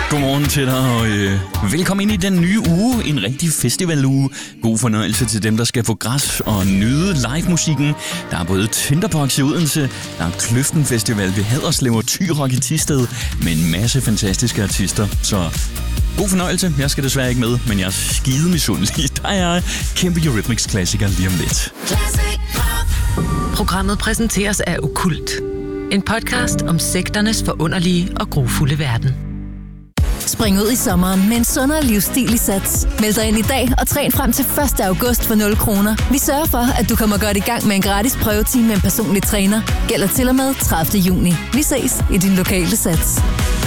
Godmorgen til dig, og velkommen ind i den nye uge. En rigtig festivaluge. God fornøjelse til dem, der skal få græs og nyde live-musikken. Der er både Tinderbox i Odense, der er Kløften Festival ved Haderslev og Thyrock i Thisted, med en masse fantastiske artister. Så god fornøjelse. Jeg skal desværre ikke med, men jeg er skide misundelig. Der er kæmpe Eurythmics-klassiker lige om lidt. Programmet præsenteres af Okkult. En podcast om sekternes forunderlige og grufulde verden. Spring ud i sommeren med en sundere livsstil i Sats. Meld dig ind i dag og træn frem til 1. august for 0 kroner. Vi sørger for, at du kommer godt i gang med en gratis prøvetime med en personlig træner. Gælder til og med 30. juni. Vi ses i din lokale Sats.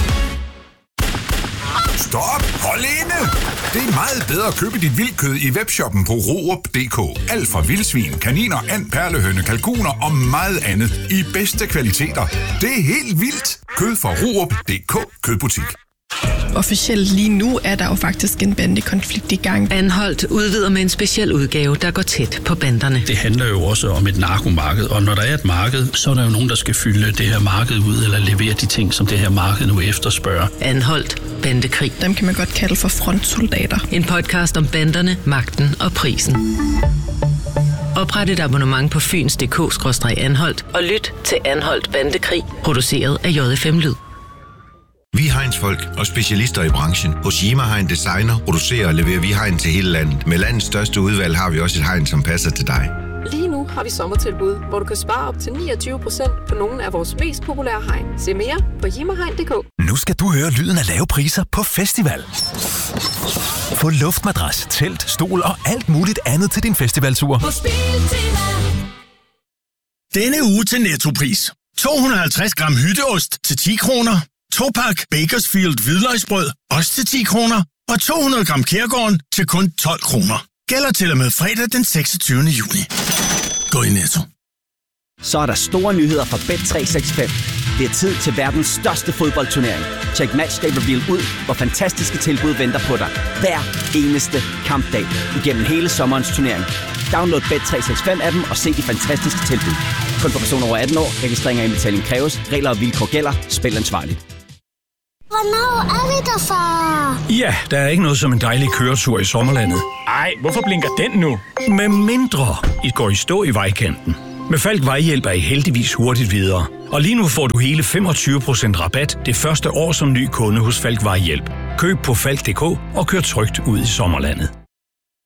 Stop! Hold inde! Det er meget bedre at købe dit vildkød i webshoppen på Rorup.dk. Alt fra vildsvin, kaniner, and, perlehøne, kalkuner og meget andet i bedste kvaliteter. Det er helt vildt! Kød fra Rorup.dk. Kødbutik. Officielt lige nu er der jo faktisk en bandekonflikt i gang. Anholdt udvider med en speciel udgave, der går tæt på banderne. Det handler jo også om et narkomarked, og når der er et marked, så er der jo nogen, der skal fylde det her marked ud, eller levere de ting, som det her marked nu efterspørger. Anholdt bandekrig. Dem kan man godt kalde for frontsoldater. En podcast om banderne, magten og prisen. Opret et abonnement på fyns.dk/anholdt og lyt til Anholdt Bandekrig, produceret af JFM Lyd. Vi er Heinz-folk og specialister i branchen. Hos Yima Hein Designer producerer og leverer vi hegn til hele landet. Med landets største udvalg har vi også et hegn, som passer til dig. Lige nu har vi sommertilbud, hvor du kan spare op til 29% på nogle af vores mest populære hegn. Se mere på yimahein.dk. Nu skal du høre lyden af lave priser på festival. Få luftmadras, telt, stol og alt muligt andet til din festivaltur. Denne uge til Nettopris. 250 gram hytteost til 10 kroner. 2-pak Bakersfield hvidløgsbrød, også til 10 kroner. Og 200 gram Kærgården til kun 12 kroner. Gælder til og med fredag den 26. juni. Gå i Netto. Så er der store nyheder fra Bet365. Det er tid til verdens største fodboldturnering. Check Matchday Reveal ud, hvor fantastiske tilbud venter på dig. Hver eneste kampdag igennem hele sommerens turnering. Download Bet365-appen og se de fantastiske tilbud. Kun for personer over 18 år. Registrering og indbetaling kræves. Regler og vilkår gælder. Spil ansvarligt. Hvornår er vi der, far? Ja, der er ikke noget som en dejlig køretur i sommerlandet. Ej, hvorfor blinker den nu? Med mindre I går i stå i vejkanten. Med Falk Vejhjælp er I heldigvis hurtigt videre. Og lige nu får du hele 25% rabat det første år som ny kunde hos Falk Vejhjælp. Køb på falk.dk og kør trygt ud i sommerlandet.